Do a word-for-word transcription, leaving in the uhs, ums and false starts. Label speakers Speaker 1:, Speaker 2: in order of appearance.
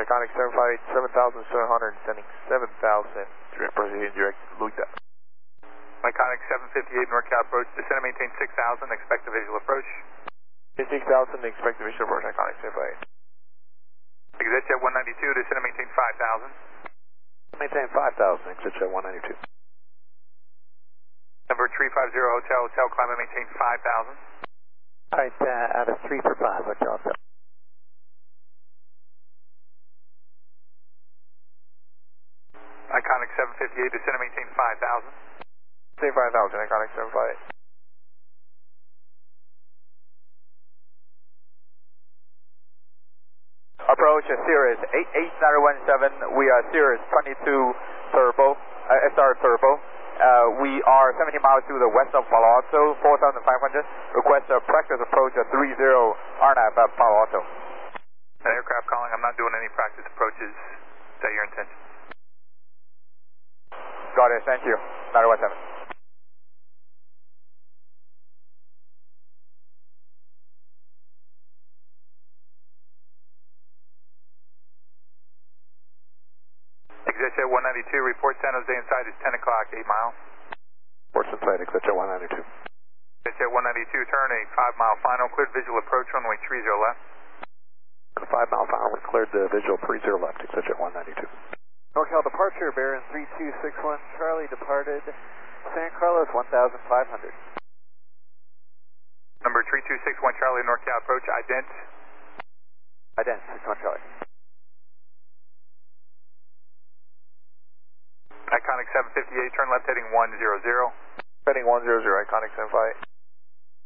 Speaker 1: Iconic seven five eight, seven thousand seven hundred, sending seven thousand, direct proceeding direct, Louis.
Speaker 2: Iconic seven fifty-eight NorCal approach, descend and maintain six thousand, expect a visual approach.
Speaker 1: six thousand, expect a visual approach, Iconic seven five eight.
Speaker 2: ExitJet one ninety-two, descend and maintain five thousand.
Speaker 3: Maintain five thousand, ExitJet one ninety-two.
Speaker 2: Number three five zero Hotel, Hotel, climb and maintain five thousand.
Speaker 3: Alright, uh, out of three for five, Hotel, Hotel.
Speaker 2: Iconic seven fifty-eight, descend and maintain five thousand.
Speaker 1: Say five thousand, Iconic seven five eight.
Speaker 4: Approach uh, Cirrus eight eight nine one seven, we are Cirrus twenty-two Turbo, uh, S R Turbo. Uh, we are seventy miles to the west of Palo Alto, four thousand five hundred. Request a practice approach at three zero R N A P at Palo Alto.
Speaker 2: An aircraft calling, I'm not doing any practice approaches. Is that your intention?
Speaker 4: Got it, thank you. nine one seven.
Speaker 2: ExitJet one ninety-two, report San Jose inside is ten o'clock, eight mile.
Speaker 3: Reports inside, ExitJet one ninety-two.
Speaker 2: ExitJet one ninety-two, turn a five mile final, cleared visual approach, runway three zero left.
Speaker 3: five mile final, we cleared the visual three zero left, ExitJet one ninety-two.
Speaker 5: NorCal departure, Baron three two six one, Charlie departed, San Carlos one thousand five hundred.
Speaker 2: Number three two six one Charlie, NorCal approach, ident.
Speaker 5: Ident, six one Charlie.
Speaker 2: Iconic seven fifty-eight, turn left heading one zero zero.
Speaker 1: Heading one zero zero, Iconic seven five eight.